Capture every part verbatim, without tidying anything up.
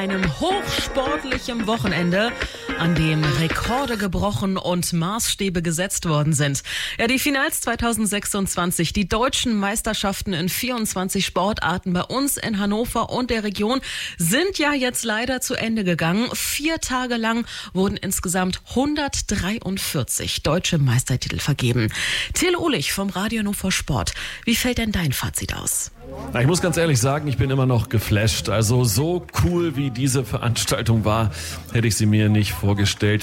einem hochsportlichen Wochenende, an dem Rekorde gebrochen und Maßstäbe gesetzt worden sind. Ja, die Finals zwanzig sechsundzwanzig, die deutschen Meisterschaften in vierundzwanzig Sportarten bei uns in Hannover und der Region sind ja jetzt leider zu Ende gegangen. Vier Tage lang wurden insgesamt hundertdreiundvierzig deutsche Meistertitel vergeben. Till Uhlich vom Radio Hannover Sport. Wie fällt denn dein Fazit aus? Na, ich muss ganz ehrlich sagen, ich bin immer noch geflasht. Also so cool wie diese Veranstaltung war, hätte ich sie mir nicht vorgestellt.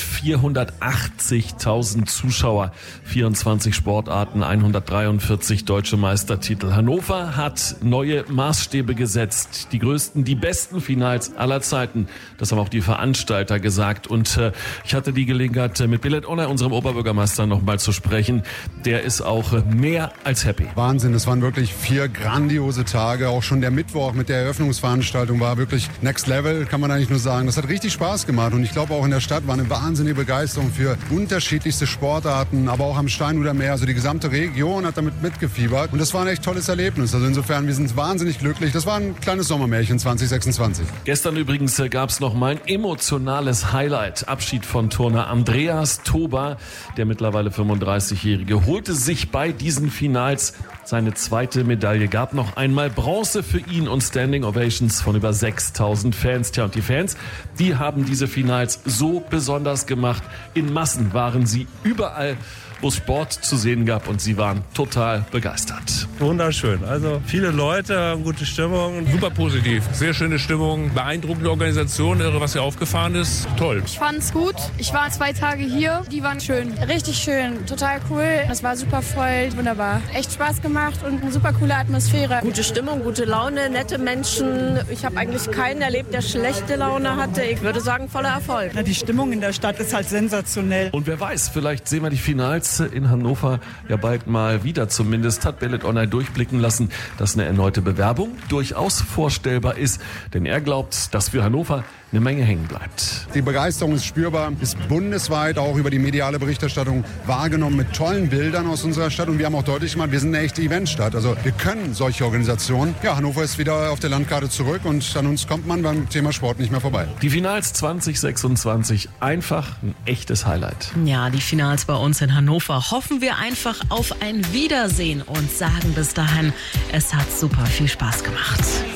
vierhundertachtzigtausend Zuschauer, vierundzwanzig Sportarten, hundertdreiundvierzig deutsche Meistertitel. Hannover hat neue Maßstäbe gesetzt. Die größten, die besten Finals aller Zeiten. Das haben auch die Veranstalter gesagt. Und äh, ich hatte die Gelegenheit, mit Belet Onay, unserem Oberbürgermeister, noch mal zu sprechen. Der ist auch äh, mehr als happy. Wahnsinn, es waren wirklich vier grandiose Tage. Auch schon der Mittwoch mit der Eröffnungsveranstaltung war wirklich next level, kann man eigentlich nur sagen. Das hat richtig Spaß gemacht und ich glaube auch in der Stadt war eine wahnsinnige Begeisterung für unterschiedlichste Sportarten, aber auch am Steinhuder Meer. Also die gesamte Region hat damit mitgefiebert und das war ein echt tolles Erlebnis. Also insofern, wir sind wahnsinnig glücklich. Das war ein kleines Sommermärchen zwanzig sechsundzwanzig. Gestern übrigens gab es noch mal ein emotionales Highlight. Abschied von Turner Andreas Toba, der mittlerweile fünfunddreißigjährige, holte sich bei diesen Finals seine zweite Medaille. Gab noch einmal Bronze für ihn und Standing Ovations von über sechstausend Fans. Tja, und die Fans, die haben diese Finals so besonders gemacht. In Massen waren sie überall, wo es Sport zu sehen gab, und sie waren total begeistert. Wunderschön. Also viele Leute, gute Stimmung. Super positiv. Sehr schöne Stimmung, beeindruckende Organisation, irre, was hier aufgefahren ist. Toll. Ich fand's gut. Ich war zwei Tage hier. Die waren schön. Richtig schön. Total cool. Das war super voll. Wunderbar. Echt Spaß gemacht und eine super coole Atmosphäre. Gute Stimmung, gute Laune, nette Menschen. Ich habe eigentlich keinen erlebt, der schlechte Laune hatte. Ich würde sagen, voller Erfolg. Na, die Stimmung in der Stadt ist halt sensationell. Und wer weiß, vielleicht sehen wir die Finals in Hannover ja bald mal wieder. Zumindest hat Belet Onay durchblicken lassen, dass eine erneute Bewerbung durchaus vorstellbar ist. Denn er glaubt, dass für Hannover eine Menge hängen bleibt. Die Begeisterung ist spürbar, ist bundesweit auch über die mediale Berichterstattung wahrgenommen mit tollen Bildern aus unserer Stadt. Und wir haben auch deutlich gemacht, wir sind eine echte Eventstadt. Also wir können solche Organisationen. Ja, Hannover ist wieder auf der Landkarte zurück und an uns kommt man beim Thema Sport nicht mehr vorbei. Die Finals zwanzig sechsundzwanzig, einfach ein echtes Highlight. Ja, die Finals bei uns in Hannover. Hoffen wir einfach auf ein Wiedersehen und sagen bis dahin, es hat super viel Spaß gemacht.